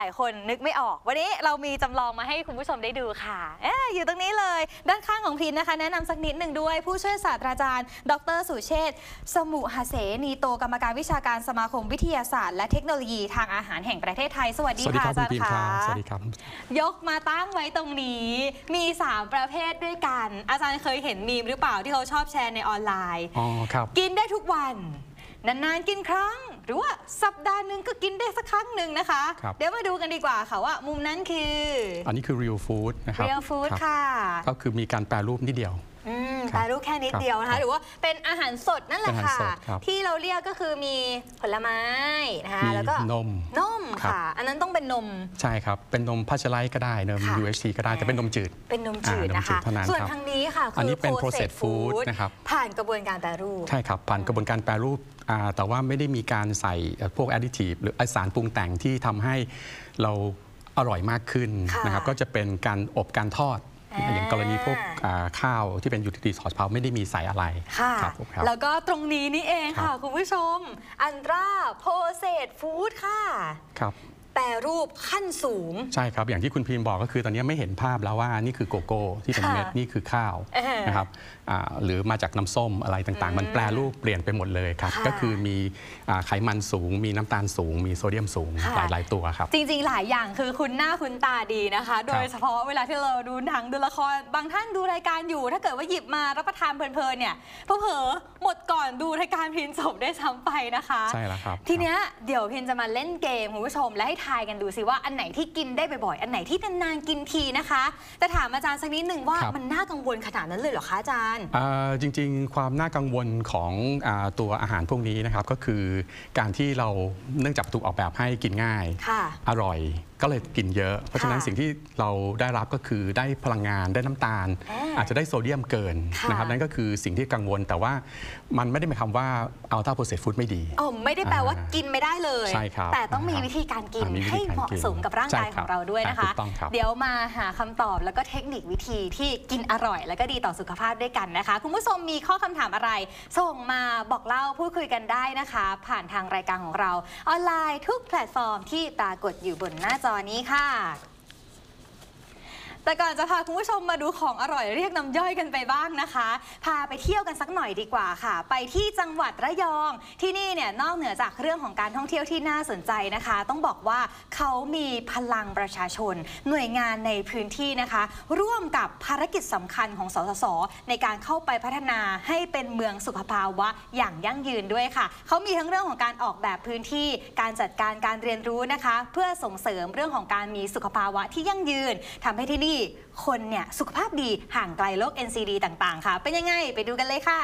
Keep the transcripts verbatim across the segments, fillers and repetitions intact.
หลายคนนึกไม่ออกวันนี้เรามีจำลองมาให้คุณผู้ชมได้ดูค่ะเอ๊ะอยู่ตรงนี้เลยด้านข้างของพินนะคะแนะนำสักนิดหนึ่งด้วยผู้ช่วยศาสตราจารย์ดร.สุเชษฐ์สมุหเสนีโตกรรมการวิชาการสมาคมวิทยาศาสตร์และเทคโนโลยีทางอาหารแห่งประเทศไทยสวัสดีค่ะอาจารย์ค่ะสวัสดีครับยกมาตั้งไว้ตรงนี้มีสามประเภทด้วยกันอาจารย์เคยเห็นมีมหรือเปล่าที่เขาชอบแชร์ในออนไลน์อ๋อครับกินได้ทุกวันนานๆกินครั้งหรือว่าสัปดาห์หนึ่งก็กินได้สักครั้งหนึ่งนะคะเดี๋ยวมาดูกันดีกว่าค่ะว่ามุมนั้นคืออันนี้คือ real food นะครับ real food ค่ะก็คือมีการแปรรูปนิดเดียวแปรรูปแค่นิดเดียวนะคะหรือว่าเป็นอาหารสดนั่นแหละค่ะที่เราเรียกก็คือมีผลไม้นะคะแล้วก็นมนมค่ะอันนั้นต้องเป็นนมใช่ครับเป็นนมพัชไลท์ก็ได้นม ยู เอช ที ก็ได้แต่เป็นนมจืดเป็นนมจืดนะคะส่วนทางนี้ค่ะคือ processed food นะครับผ่านกระบวนการแปรรูปใช่ครับผ่านกระบวนการแปรรูปแต่ว่าไม่ได้มีการใส่พวก additive หรือสารปรุงแต่งที่ทำให้เราอร่อยมากขึ้นนะครับก็จะเป็นการอบการทอดอย่างกรณีพวกข้าวที่เป็นยูทิลิตี้ซอร์สเพาไม่ได้มีใส่อะไรค่ะแล้วก็ตรงนี้นี่เองค่ะคุณผู้ชมอันตราโพเซตฟู้ดค่ะครับแปรรูปขั้นสูงใช่ครับอย่างที่คุณพิมพ์บอกก็คือตอนนี้ไม่เห็นภาพแล้วว่านี่คือโกโก้ที่เป็นเม็ดนี่คือข้าวนะครับหรือมาจากน้ำส้มอะไรต่างๆมันแปรรูปเปลี่ยนไปหมดเลยครับก็คือมีไขมันสูงมีน้ำตาลสูงมีโซเดียมสูงหลายๆตัวครับจริงๆหลายอย่างคือคุณหน้าคุณตาดีนะคะโดยเฉพาะเวลาที่เราดูหนังดูละครบางท่านดูรายการอยู่ถ้าเกิดว่าหยิบมารับประทานเพลินๆเนี่ยเผลอๆหมดก่อนดูรายการพินจบได้ซ้ำไปนะคะใช่แล้วครับทีเนี้ยเดี๋ยวพินจะมาเล่นเกมคุณผู้ชมและให้ทายกันดูสิว่าอันไหนที่กินได้บ่อยๆอันไหนที่นานๆกินทีนะคะแต่ถามอาจารย์สักนิดหนึ่งว่ามันน่ากังวลขนาดนั้นเลยเหรอคะอาจารย์จริงๆความน่ากังวลของตัวอาหารพวกนี้นะครับก็คือการที่เราเนื่องจากถูกออกแบบให้กินง่ายอร่อยก็เลยกินเยอะเพราะฉะนั้นสิ่งที่เราได้รับก็คือได้พลังงานได้น้ำตาล อ, อาจจะได้โซเดียมเกินนะครับนั่นก็คือสิ่งที่กังวลแต่ว่ามันไม่ได้หมายความว่าอัลตราโปรเซสฟู้ดไม่ดีอ๋อไม่ได้แปลว่ากินไม่ได้เลยใช่ครับแต่ต้องมีวิธีการกินให้เหมาะสมกับร่างกายของเราด้วยนะคะเดี๋ยวมาหาคำตอบแล้วก็เทคนิควิธีที่กินอร่อยแล้วก็ดีต่อสุขภาพด้วยกันนะคะคุณผู้ชมมีข้อคำถามอะไรส่งมาบอกเล่าพูดคุยกันได้นะคะผ่านทางรายการของเราออนไลน์ทุกแพลตฟอร์มที่ปรากฏอยู่บนหน้าจอนี้ค่ะแต่ก่อนจะพาคุณผู้ชมมาดูของอร่อยเรียกน้ำย่อยกันไปบ้างนะคะพาไปเที่ยวกันสักหน่อยดีกว่าค่ะไปที่จังหวัดระยองที่นี่เนี่ยนอกเหนือจากเรื่องของการท่องเที่ยวที่น่าสนใจนะคะต้องบอกว่าเขามีพลังประชาชนหน่วยงานในพื้นที่นะคะร่วมกับภารกิจสำคัญของสสสในการเข้าไปพัฒนาให้เป็นเมืองสุขภาวะอย่างยั่งยืนด้วยค่ะเขามีทั้งเรื่องของการออกแบบพื้นที่การจัดการการเรียนรู้นะคะเพื่อส่งเสริมเรื่องของการมีสุขภาวะที่ยั่งยืนทำให้ที่นี่คนเนี่ยสุขภาพดีห่างไกลโรค เอ็น ซี ดี ต่างๆค่ะเป็นยังไงไปดูกันเลยค่ะ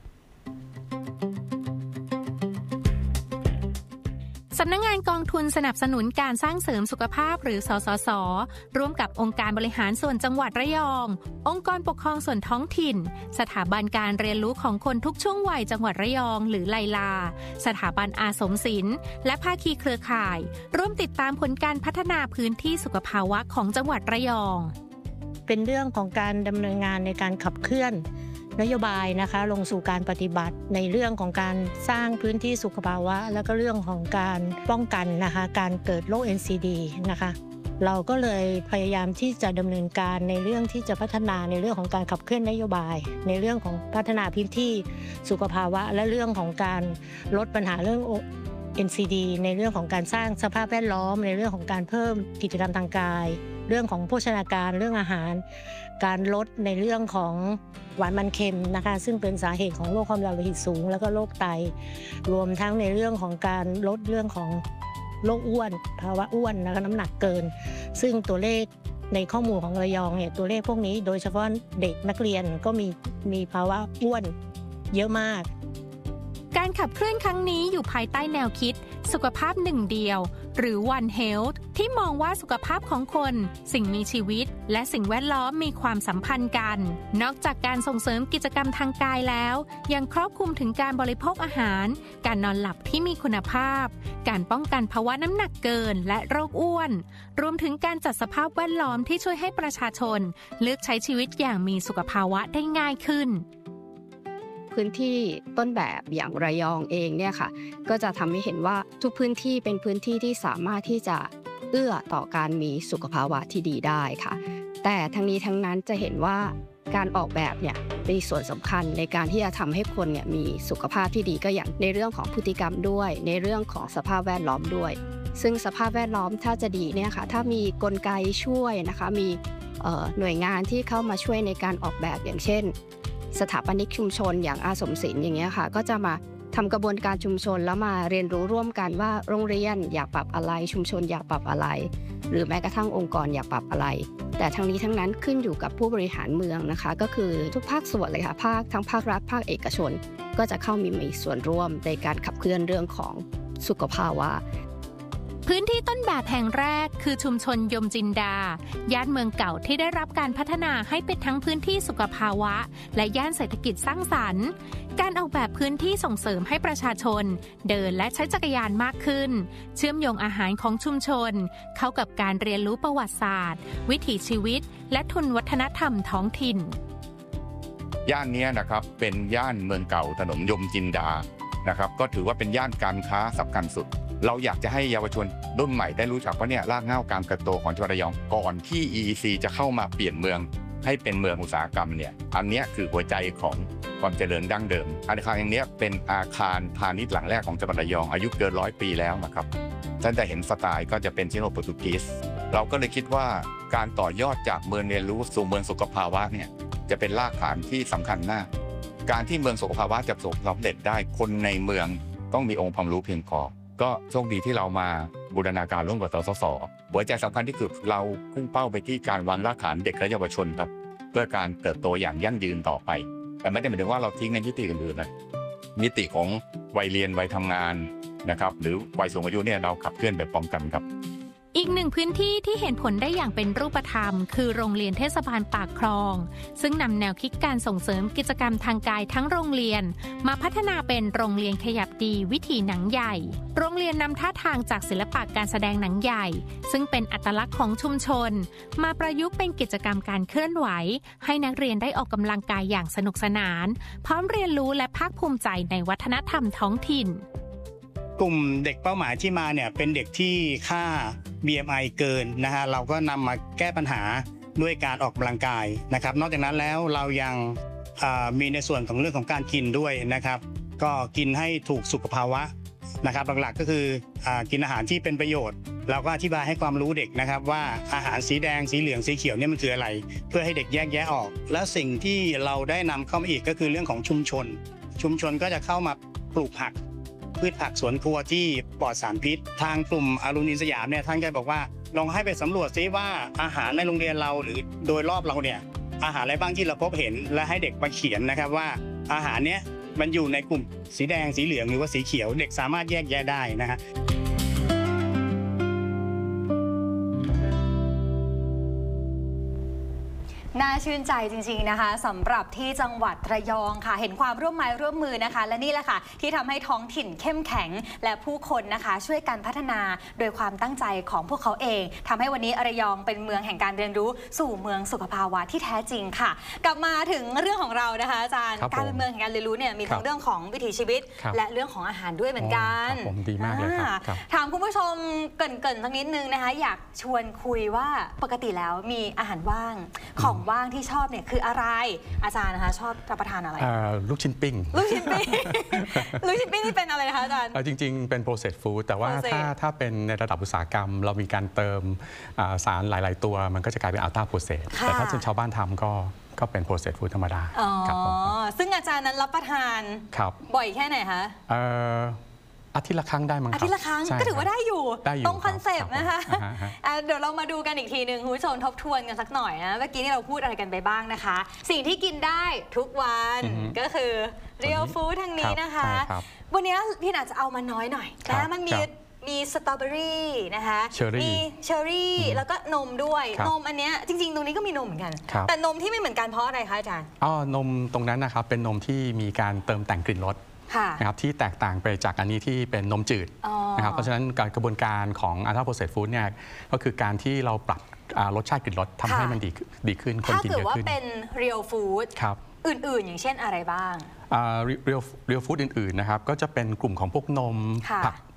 สำนักงานกองทุนสนับสนุนการสร้างเสริมสุขภาพหรือสสส.ร่วมกับองค์การบริหารส่วนจังหวัดระยององค์กรปกครองส่วนท้องถิ่นสถาบันการเรียนรู้ของคนทุกช่วงวัยจังหวัดระยองหรือไลลาสถาบันอาสมศิลป์และภาคีเครือข่ายร่วมติดตามผลการพัฒนาพื้นที่สุขภาวะของจังหวัดระยองเป็นเรื่องของการดำเนินงานในการขับเคลื่อนนโยบายนะคะลงสู่การปฏิบัติในเรื่องของการสร้างพื้นที่สุขภาวะแล้วก็เรื่องของการป้องกันนะคะการเกิดโรค เอ็น ซี ดี นะคะเราก็เลยพยายามที่จะดำเนินการในเรื่องที่จะพัฒนาในเรื่องของการขับเคลื่อนนโยบายในเรื่องของพัฒนาพื้นที่สุขภาวะและเรื่องของการลดปัญหาเรื่อง เอ็น ซี ดี ในเรื่องของการสร้างสภาพแวดล้อมในเรื่องของการเพิ่มกิจกรรมทางกายเรื่องของโภชนาการเรื่องอาหารการลดในเรื่องของหวานมันเค็มนะคะซึ่งเป็นสาเหตุของโรคความดันโลหิตสูงแล้วก็โรคไตรวมทั้งในเรื่องของการลดเรื่องของโรคอ้วนภาวะอ้วนนะคะน้ำหนักเกินซึ่งตัวเลขในข้อมูลของระยองเนี่ยตัวเลขพวกนี้โดยเฉพาะเด็กนักเรียนก็มีมีภาวะอ้วนเยอะมากการขับเคลื่อนครั้งนี้อยู่ภายใต้แนวคิดสุขภาพหนึ่งเดียวหรือ One Health ที่มองว่าสุขภาพของคนสิ่งมีชีวิตและสิ่งแวดล้อมมีความสัมพันธ์กันนอกจากการส่งเสริมกิจกรรมทางกายแล้วยังครอบคลุมถึงการบริโภคอาหารการนอนหลับที่มีคุณภาพการป้องกันภาวะน้ำหนักเกินและโรคอ้วนรวมถึงการจัดสภาพแวดล้อมที่ช่วยให้ประชาชนเลือกใช้ชีวิตอย่างมีสุขภาวะได้ง่ายขึ้นพื้นที่ต้นแบบอย่างระยองเองเนี่ยค่ะก็จะทำให้เห็นว่าทุกพื้นที่เป็นพื้นที่ที่สามารถที่จะเอื้อต่อการมีสุขภาวะที่ดีได้ค่ะแต่ทั้งนี้ทั้งนั้นจะเห็นว่าการออกแบบเนี่ยมีส่วนสำคัญในการที่จะทำให้คนเนี่ยมีสุขภาพที่ดีก็อย่างในเรื่องของพฤติกรรมด้วยในเรื่องของสภาพแวดล้อมด้วยซึ่งสภาพแวดล้อมถ้าจะดีเนี่ยค่ะถ้ามีกลไกช่วยนะคะมีหน่วยงานที่เข้ามาช่วยในการออกแบบอย่างเช่นสถาปนิกชุมชนอย่างอาสมศิลป์อย่างเงี้ยค่ะก็จะมาทำกระบวนการชุมชนแล้วมาเรียนรู้ร่วมกันว่าโรงเรียนอยากปรับอะไรชุมชนอยากปรับอะไรหรือแม้กระทั่งองค์กรอยากปรับอะไรแต่ทั้งนี้ทั้งนั้นขึ้นอยู่กับผู้บริหารเมืองนะคะก็คือทุกภาคส่วนเลยค่ะภาคทั้งภาครัฐภาคเอกชนก็จะเข้ามีมีส่วนร่วมในการขับเคลื่อนเรื่องของสุขภาวะพื้นที่ต้นแบบแห่งแรกคือชุมชนยมจินดาย่านเมืองเก่าที่ได้รับการพัฒนาให้เป็นทั้งพื้นที่สุขภาวะและย่านเศรษฐกิจสร้างสรรค์การออกแบบพื้นที่ส่งเสริมให้ประชาชนเดินและใช้จักรยานมากขึ้นเชื่อมโยงอาหารของชุมชนเข้ากับการเรียนรู้ประวัติศาสตร์วิถีชีวิตและทุนวัฒนธรรมท้องถิ่นย่านนี้นะครับเป็นย่านเมืองเก่าถนนยมจินดานะครับก็ถือว่าเป็นย่านการค้าสำคัญสุดเราอยากจะให้เยาวชนรุ่นใหม่ได้รู้จักว่าเนี่ยรากเหง้าการเติบโตของจังหวัดระยองก่อนที่ อี อี ซี จะเข้ามาเปลี่ยนเมืองให้เป็นเมืองอุตสาหกรรมเนี่ยอันนี้คือหัวใจของความเจริญดั้งเดิมอาคารอย่างนี้เป็นอาคารพาณิชย์หลังแรกของจังหวัดระยองอายุเกินร้อยปีแล้วนะครับท่านจะเห็นสไตล์ก็จะเป็นชิโนโปรตุกีสเราก็เลยคิดว่าการต่อยอดจากเมืองเรียนรู้สู่เมืองสุขภาวะเนี่ยจะเป็นรากฐานที่สำคัญมากการที่เมืองสุขภาวะจะประสบความสำเร็จได้คนในเมืองต้องมีองค์ความรู้เพียงพอก็โชคดีที่เรามาบูรณาการร่วมกับสสสหัวใจสำคัญที่คือเราพุ่งเป้าไปที่การวางรากฐานเด็กและเยาวชนครับเพื่อการเติบโตอย่างยั่งยืนต่อไปแต่ไม่ได้หมายถึงว่าเราทิ้งในมิติอื่นๆนะมิติของวัยเรียนวัยทำงานนะครับหรือวัยสูงอายุเนี่ยเราขับเคลื่อนแบบป้องกันครับอีกหนึ่งพื้นที่ที่เห็นผลได้อย่างเป็นรูปธรรมคือโรงเรียนเทศบาลปากคลองซึ่งนำแนวคิดการส่งเสริมกิจกรรมทางกายทั้งโรงเรียนมาพัฒนาเป็นโรงเรียนขยับดีวิถีหนังใหญ่โรงเรียนนำท่าทางจากศิลปะการแสดงหนังใหญ่ซึ่งเป็นอัตลักษณ์ของชุมชนมาประยุกต์เป็นกิจกรรมการเคลื่อนไหวให้นักเรียนได้ออกกำลังกายอย่างสนุกสนานพร้อมเรียนรู้และภาคภูมิใจในวัฒนธรรมท้องถิ่นกลุ่มเด็กเป้าหมายที่มาเนี่ยเป็นเด็กที่ค่า บี เอ็ม ไอ เกินนะฮะเราก็นำมาแก้ปัญหาด้วยการออกกำลังกายนะครับนอกจากนั้นแล้วเรายังมีในส่วนของเรื่องของการกินด้วยนะครับก็กินให้ถูกสุขภาวะนะครับหลักๆก็คือกินอาหารที่เป็นประโยชน์เราก็อธิบายให้ความรู้เด็กนะครับว่าอาหารสีแดงสีเหลืองสีเขียวเนี่ยมันคืออะไรเพื่อให้เด็กแยกแยะออกและสิ่งที่เราได้นำเข้ามาอีกก็คือเรื่องของชุมชนชุมชนก็จะเข้ามาปลูกผักพืชผักสวนครัวที่ปลอดสารพิษทางกลุ่มอรุณินสยามเนี่ยท่านก็บอกว่าลองให้ไปสำรวจซิว่าอาหารในโรงเรียนเราหรือโดยรอบเราเนี่ยอาหารอะไรบ้างที่เราพบเห็นและให้เด็กมาเขียนนะครับว่าอาหารเนี้ยมันอยู่ในกลุ่มสีแดงสีเหลืองหรือว่าสีเขียวเด็กสามารถแยกแยะได้นะฮะน่าชื่นใจจริงๆนะคะสำหรับที่จังหวัดระยองค่ะเห็นความร่วมไม้ร่วมมือนะคะและนี่แหละค่ะที่ทำให้ท้องถิ่นเข้มแข็งและผู้คนนะคะช่วยกันพัฒนาโดยความตั้งใจของพวกเขาเองทำให้วันนี้ระยองเป็นเมืองแห่งการเรียนรู้สู่เมืองสุขภาวะที่แท้จริงค่ะกลับมาถึงเรื่องของเรานะคะอาจารย์การเป็นเมืองแห่งการเรียนรู้เนี่ยมีทั้งเรื่องของวิถีชีวิตและเรื่องของอาหารด้วยเหมือนกันผมดีมากเลยครับถามคุณผู้ชมเกริ่นๆสักนิดนึงนะคะอยากชวนคุยว่าปกติแล้วมีอาหารว่างของว่างที่ชอบเนี่ยคืออะไรอาจารย์นะคะชอบรับประทานอะไรลูกชิ้นปิ้งลูกชิ้นปิ้งลูกชิ้นปิ้งนี่เป็นอะไรนะคะอาจารย์จริงๆเป็น processed food แต่ว่าถ้าถ้าเป็นในระดับอุตสาหกรรมเรามีการเติมสารหลายๆตัวมันก็จะกลายเป็น ultra processed แต่ถ้าชาวบ้านทำก็ก็เป็น processed food ธรรมดาอ๋อซึ่งอาจารย์นั้นรับประทานบ่อยแค่ไหนคะอาทิตย์ละครั้งได้มั้งครับอาทิตย์ละครั้งก็ถือว่าได้อยู่ตรงคอนเซปต์นะคะเดี๋ยวเรามาดูกันอีกทีหนึ่งคุณผู้ชมทบทวนกันสักหน่อยนะเมื่อกี้นี่เราพูดอะไรกันไปบ้างนะคะสิ่งที่กินได้ทุกวันก็คือเรียลฟู้ดทางนี้นะคะวันนี้พี่อาจจะเอามาน้อยหน่อยนะมันมีมีสตรอเบอรี่นะคะมีเชอร์รี่แล้วก็นมด้วยนมอันเนี้ยจริงๆตรงนี้ก็มีนมเหมือนกันแต่นมที่ไม่เหมือนกันเพราะอะไรคะอาจารย์อ๋อนมตรงนั้นนะครับเป็นนมที่มีการเติมแต่งกลิ่นรสนะครับที่แตกต่างไปจากอันนี้ที่เป็นนมจืดนะครับเพราะฉะนั้นการกระบวนการของ ultra processed food เนี่ยก็คือการที่เราปรับรสชาติกลิ่นรสทำให้มันดีดีขึ้นคนกินเยอะขึ้นถ้าเกิดว่าเป็น real food อื่นๆอย่างเช่นอะไรบ้างเรียลเรียลฟู้ดอื่นๆนะครับก็จะเป็นกลุ่มของพวกนมผักผ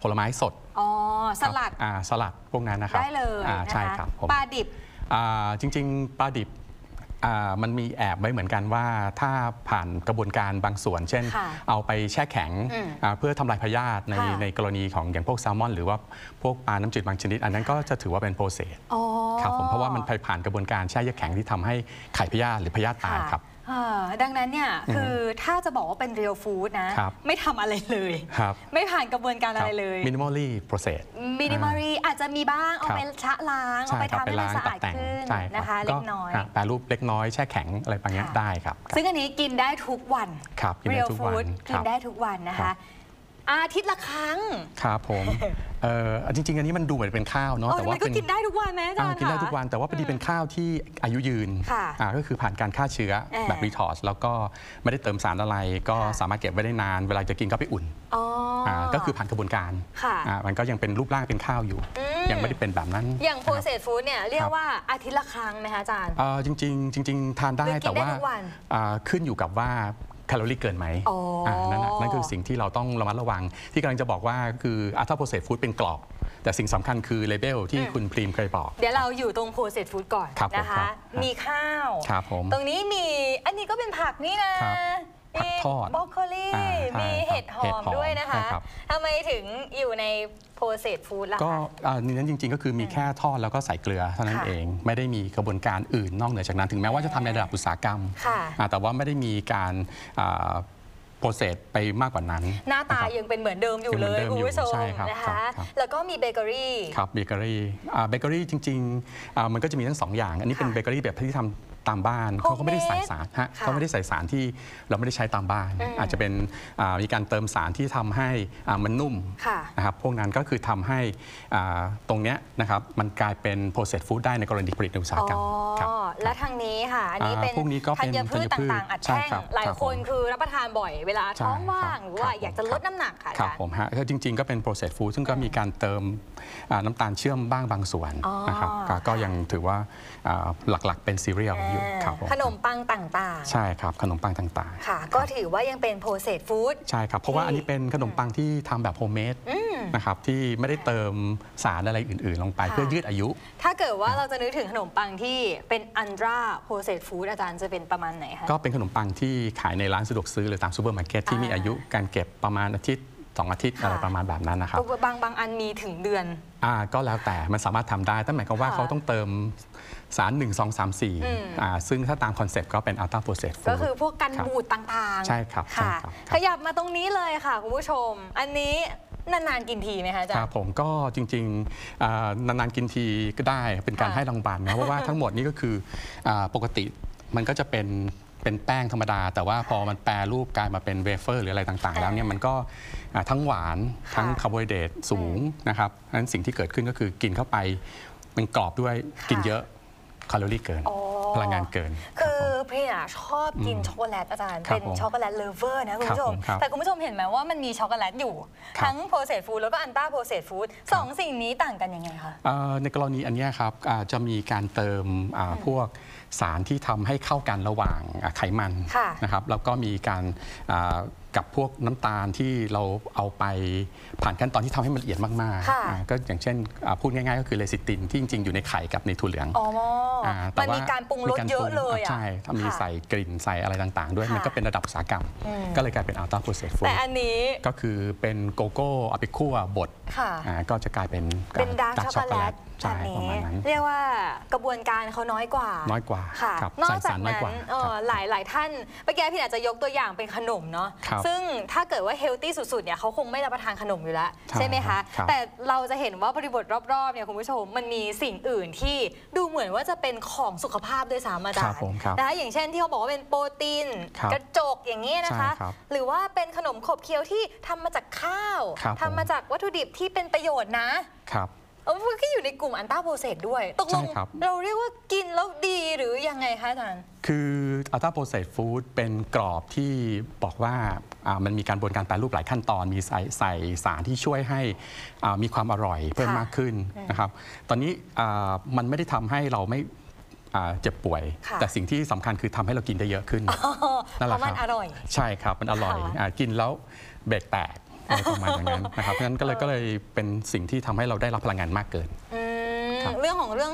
ผลไม้สดอ๋อสลัดอ่าสลัดพวกนั้นนะครับได้เลยอ่านะคะใช่ครับผมปลาดิบอ่าจริงๆปลาดิบอ่ามันมีแอบไว้เหมือนกันว่าถ้าผ่านกระบวนการบางส่วน เช่นค่ะเอาไปแช่แข็งอืมอ่าเพื่อทำลายพยาธิในค่ะในกรณีของอย่างพวกแซลมอนหรือว่าพวกปลาน้ำจืดบางชนิด อันนั้นก็จะถือว่าเป็นโปรเซสอ๋อครับผมเพราะว่ามันผ่านกระบวนการแช่แข็งที่ทำให้ไข่พยาธิหรือพยาธิตายครับอ่าดังนั้นเนี่ยคือถ้าจะบอกว่าเป็น real food นะครับไม่ทำอะไรเลยครับไม่ผ่านกระบวนการอะไรเลย minimally process มินิมอรีอาจจะมีบ้างเอาไปชะล้าง เอาใช่ไปครับทำให้มันสะอาดตัดแต่งขึ้นใช่นะคะรับเล็กน้อยฮะแปรรูปเล็กน้อยแช่แข็งอะไรบางอย่างค่ะได้ครับซึ่งอันนี้กินได้ทุกวันครับกินได้ real ทุกวัน food คกิรันบได้ทุกวันนะครัคะบอาทิตย์ละครั้งครับผมเอ่อจริง ๆ อันนี้มันดูเหมือนเป็นข้าวเนาะอ๋อแต่แต่ว่ามันก็เป็นกินได้ทุกวันไหมอาจารอ่าย์กินได้คะทุกวันแต่ว่าพอดีเป็นข้าวที่อายุยืนค่ะอ่าก็คือผ่านการฆ่าเชื้อเอ่อแบบรีทอร์สแล้วก็ไม่ได้เติมสารอะไร ก็ค่ะสามารถเก็บไว้ได้นาน เวลาจะกินก็ไปอุ่นอ๋ออ่าก็คือผ่านกระบวนการค่ะอ่ามันก็ยังเป็นรูปร่างเป็นข้าวอยู่อืมยังไม่ได้เป็นแบบนั้นอย่างนะครับ processed food เนี่ยเรียคกรับว่าอาทิตย์ละครั้งไหมคะอาจารย์เอ่อจริงๆจริง ๆ ทานได้หรือกินแต่ว่าได้ทุกวันอ่าขึ้นอยู่กับว่าแคลอรี่เกินไหมอ๋ออ่านั่นน่ะนั่นคือสิ่งที่เราต้องระมัดระวัง ที่กำลังจะบอกว่าคืออัลตราโปรเซสฟู้ดเป็นกรอบ แต่สิ่งสำคัญคือเลเบลที่คุณพรีมเคยบอกเดี๋ยวเราอยู่ตรง processed food ก่อนครับผมนะครัคะบมีข้าวครับผมตรงนี้มีอันนี้ก็เป็นผักนี่นะครับผักทอดบรอกโคลีอ่าใช่มีเห็ดหเห็อดมหอมด้วยนะคะใช่ครับทำไมถึงอยู่ใน processed food ล่ะก็คะอ่านี่นั้นจริง ๆ ก็คือมีแค่ทอดแล้วก็ใส่เกลือเท่านั้นค่ะเอง ไม่ได้มีกระบวนการอื่นนอกเหนือจากนั้น ถึงแม้ว่าจะทำในระดับอุตสาหกรรมค่ะอ่าแต่ว่าไม่ได้มีการโปรเซสไปมากกว่านั้นหน้าตาะครับยังเป็นเหมือนเดิมอยู่ยังเหเลมือนยเดิมคุณอยู่ผู้ชมใช่ครับนะครัคะบครับแล้วก็มีเบเกอรี่ครับเบเกอรี่เบเกอรี่จริงๆอ่ามันก็จะมีทั้งสองอย่าง อันนี้เป็นค่ะเบเกอรี่แบบที่ทำตามบ้านเขาก็ไม่ได้ใส่สารฮะค่ะเขาไม่ได้ใส่สารที่เราไม่ได้ใช้ตามบ้านอืมอาจจะเป็นอ่ามีการเติมสารที่ทำให้อ่ามันนุ่มค่ะนะครับพวกนั้นก็คือทำให้อ่าตรงเนี้ยนะครับมันกลายเป็น processed food ได้ในกรณีผลิตในอุตสาหกรรมอ๋อครับและทางนี้ค่ะ อันนี้อ่าเป็นพวกนี้ก็เป็นธัญพืชธัญพืชต่างๆ อัดใช่แท่งครับหลายครับคนผมคือรับประทานบ่อยเวลาท้องว่างใช่หรือว่าครับอยากจะลดน้ำหนักค่ะครับอาจารย์ผมฮะก็จริง ๆ ก็เป็น processed food ซึ่งก็มีการเติมอ่าน้ำตาลเชื่อมบ้างบางส่วนอ๋อนะครับก็ก็ยังถือว่าอ่าหลักๆเป็นซีเรียลอยู่ครับผมขนมปังต่างๆใช่ครับขนมปังต่างๆค่ะ ก็ถือว่ายังเป็น processed food ใช่ครับ เพราะว่าที่อันนี้เป็นขนมปังที่ทำแบบโฮมเมดอืมนะครับที่ไม่ได้เติมสารอะไรอื่น ๆ ลงไปค่ะเพื่อยืดอายุถ้าเกิดว่าเราจะนึกถึงขนมปังที่เป็น ultra processed food อาจารย์จะเป็นประมาณไหนคะก็เป็นขนมปังที่ขายในร้านสะดวกซื้อหรือตามซูเปอร์มาร์เก็ตที่มีอายุการเก็บประมาณอาทิตย์สองอาทิตย์ค่ะอะไรประมาณแบบนั้นนะครับบางบางอันมีถึงเดือนอ่าก็แล้วแต่มันสามารถทำได้แต่หมายความว่าค่ะเขาต้องเติมสารหนึ่ง สอง สาม สี่อืมอ่าซึ่งถ้าตามคอนเซปต์ก็เป็น Ultra Processed Food ก็คือพวกกันครับบูดต่างๆใช่ครับใช่ค่ะครับขยับมาตรงนี้เลยค่ะคุณผู้ชม อันนี้นานๆกินทีไหมคะอาจารครับย์ผมก็จริงๆอ่านานๆกินทีก็ได้เป็นการค่ะให้รางวัลนะเพราะว่าทั้งหมดนี้ก็คืออาปกติมันก็จะเป็นเป็นแป้งธรรมดา แต่ว่าพอมันแปรรูปกลายมาเป็นเวเฟอร์หรืออะไรต่างๆ แล้วเนี่ยมันก็อ่าทั้งหวานค่ะทั้งคาร์โบไฮเดรตสูงนะครับเพราะฉะนั้นสิ่งที่เกิดขึ้นก็คือกินเข้าไปมันกรอบด้วยกินเยอะแคลอรี่เกินอ๋อพลังงานเกินคือพี่อะชอบกินช็อกโกแลตอาจารย์ครับเป็นผมช็อกโกแลตเลฟเวอร์นะคุณผู้ชมครับผมครับแต่คุณผู้ชมเห็นไหมว่ามันมีช็อกโกแลตอยู่ครับทั้ง processed food แล้วก็ ultra processed food สองสิ่งนี้ต่างกันยังไงคะเอ่อในกรณีอันเนี้ยครับอ่าจะมีการเติมอ่าพวกสารที่ทำให้เข้ากันระหว่างอ่าไขมันค่ะนะครับแล้วก็มีการอ่ากับพวกน้ำตาลที่เราเอาไปผ่านขั้นตอนที่ทำให้มันละเอียดมากค่ะๆอ่าก็อย่างเช่นอ่าพูดง่ายๆก็คือเลซิตินที่จริงๆอยู่ในไข่กับในถั่วเหลืองอ๋ออาแต่มันว่ามีการปรุงรสเยอะเลยอะใช่ถ้ามีค่ะใส่กลิ่นใส่อะไรต่างๆ ด้วยค่ะมันก็เป็นระดับอุตสาหกรรมอืมก็เลยกลายเป็นอัลตราโปรเซสฟู้แต่ดอันนี้ก็คือเป็นโกโก้เอาไปคั่วบดค่ะอ่าก็จะกลายเป็นเป็นดาร์ก dark ช็อกโกแลตใช่แบบประนี้มาณนั้นเรียกว่ากระบวนการเขาน้อยกว่าน้อยกว่าค่ะครับนอกใส่จากสารน้อยนั้นกว่าเอ่อครับหลายหลายท่านเมื่อกี้พี่อาจจะยกตัวอย่างเป็นขนมเนาะครับซึ่งถ้าเกิดว่าเฮลตี้สุดๆเนี่ยเขาคงไม่รับประทานขนมอยู่แล้วใช่ใช่ไหมคะครับแต่เราจะเห็นว่าบริบทรอบๆเนี่ยคุณผู้ชมมันมีสิ่งอื่นที่ดูเหมือนว่าจะเป็นของสุขภาพด้วยซ้ำอาจารครับย์ผมครับนะคะอย่างเช่นที่เขาบอกว่าเป็นโปรตีนครับกระจกอย่างนี้ยนะคะใช่ครับหรือว่าเป็นขนมขบเคี้ยวที่ทำมาจากข้าวครับผมทำมาจากวัตถุดิบที่เป็นประโยชน์นะครับ เออมันก็อยู่ในกลุ่มอันต้าโปรเซสด้วยตกลงใช่ครับเราเรียกว่ากินแล้วดีหรือยังไงคะอาจารย์คืออัลตราโปรเซสฟู้ดเป็นกรอบที่บอกว่าอ่ามันมีการบวนการแปรรูปหลายขั้นตอน มีใส่ใส่สารที่ช่วยให้อ่ามีความอร่อยเพิ่มค่ะมากขึ้นนะครับ ตอนนี้อ่ามันไม่ได้ทำให้เราไม่อ่าเจ็บป่วยค่ะแต่สิ่งที่สำคัญคือทำให้เรากินได้เยอะขึ้น นั่นแหเพละราะมันครับอร่อยใช่ครับ มันอร่อยค่ะอ่ากินแล้วเบรกแตกอะไรประมาณอย่างนั้นนะครับเพราะฉะนั้นก็เลยก็เลยเป็นสิ่งที่ทำให้เราได้รับพลังงานมากเกินเรื่องของเรื่อง